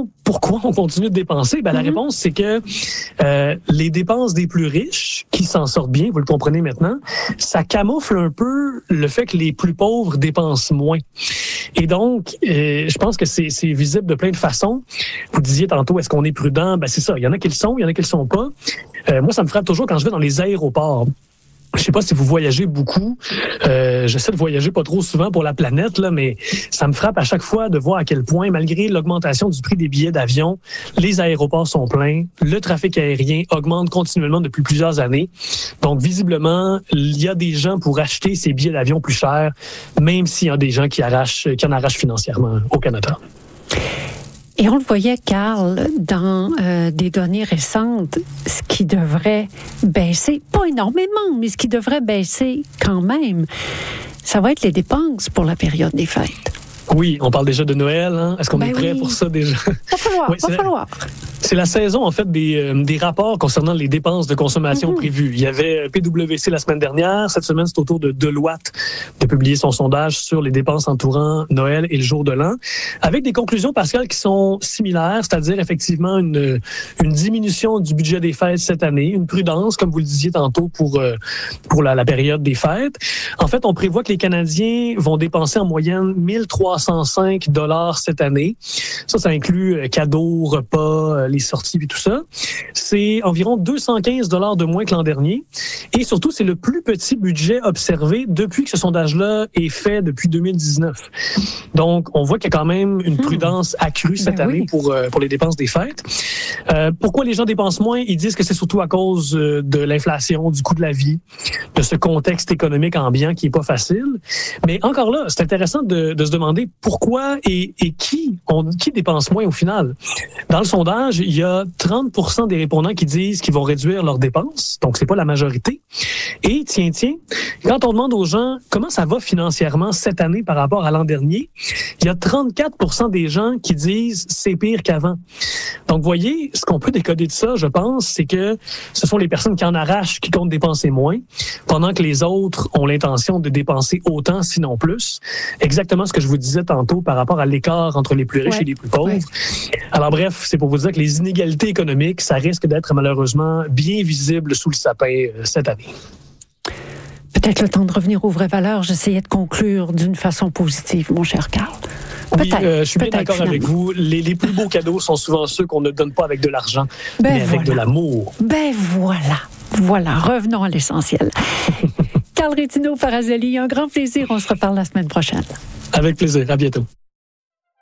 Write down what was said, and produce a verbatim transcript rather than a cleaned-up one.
question, pourquoi on continue de dépenser? Ben, mm-hmm. La réponse, c'est que euh, les dépenses des plus riches, qui s'en sortent bien, vous le comprenez maintenant, ça camoufle un peu le fait que les plus pauvres dépensent moins. Et donc, euh, je pense que c'est, c'est visible de plein de façons. Vous disiez tantôt, est-ce qu'on est prudent? Ben, c'est ça. Il y en a qui le sont, il y en a qui le sont pas. Euh, moi, ça me frappe toujours quand je vais dans les aéroports. Je sais pas si vous voyagez beaucoup. Euh, j'essaie de voyager pas trop souvent pour la planète, là, mais ça me frappe à chaque fois de voir à quel point, malgré l'augmentation du prix des billets d'avion, les aéroports sont pleins, le trafic aérien augmente continuellement depuis plusieurs années. Donc, visiblement, il y a des gens pour acheter ces billets d'avion plus chers, même s'il y a des gens qui arrachent, qui en arrachent financièrement au Canada. Et on le voyait, Carl, dans euh, des données récentes, ce qui devrait baisser, pas énormément, mais ce qui devrait baisser quand même, ça va être les dépenses pour la période des fêtes. Oui, on parle déjà de Noël. Hein? Est-ce qu'on ben est prêt oui. pour ça déjà? Va falloir, oui, va c'est falloir. La, c'est la saison, en fait, des, euh, des rapports concernant les dépenses de consommation mm-hmm. prévues. Il y avait P W C la semaine dernière. Cette semaine, c'est au tour de Deloitte de publier son sondage sur les dépenses entourant Noël et le jour de l'an, avec des conclusions, Pascal, qui sont similaires, c'est-à-dire effectivement une, une diminution du budget des fêtes cette année, une prudence, comme vous le disiez tantôt, pour, euh, pour la, la période des fêtes. En fait, on prévoit que les Canadiens vont dépenser en moyenne mille trois cent cinq dollars cette année. Ça, ça inclut euh, cadeaux, repas, euh, les sorties et tout ça. C'est environ deux cent quinze dollars de moins que l'an dernier. Et surtout, c'est le plus petit budget observé depuis que ce sondage-là est fait depuis deux mille dix-neuf. Donc, on voit qu'il y a quand même une prudence accrue cette ben année oui. pour, euh, pour les dépenses des fêtes. Euh, pourquoi les gens dépensent moins? Ils disent que c'est surtout à cause euh, de l'inflation, du coût de la vie, de ce contexte économique ambiant qui est pas facile. Mais encore là, c'est intéressant de, de se demander pourquoi et, et qui, on, qui dépense moins au final. Dans le sondage, il y a trente pour cent des répondants qui disent qu'ils vont réduire leurs dépenses, donc c'est pas la majorité. Et tiens, tiens, quand on demande aux gens comment ça va financièrement cette année par rapport à l'an dernier, il y a trente-quatre pour cent des gens qui disent c'est pire qu'avant. Donc, vous voyez, ce qu'on peut décoder de ça, je pense, c'est que ce sont les personnes qui en arrachent qui comptent dépenser moins, pendant que les autres ont l'intention de dépenser autant, sinon plus. Exactement ce que je vous disais tantôt par rapport à l'écart entre les plus riches ouais. et les plus pauvres. Ouais. Alors bref, c'est pour vous dire que les inégalités économiques, ça risque d'être malheureusement bien visible sous le sapin euh, cette année. Peut-être le temps de revenir aux vraies valeurs. J'essayais de conclure d'une façon positive, mon cher Carl. Oui, euh, je suis bien d'accord finalement. avec vous. Les, les plus beaux cadeaux sont souvent ceux qu'on ne donne pas avec de l'argent, ben mais voilà. avec de l'amour. Ben voilà, voilà. Revenons à l'essentiel. Carl Rétino-Farazelli, un grand plaisir. On se reparle la semaine prochaine. Avec plaisir. À bientôt.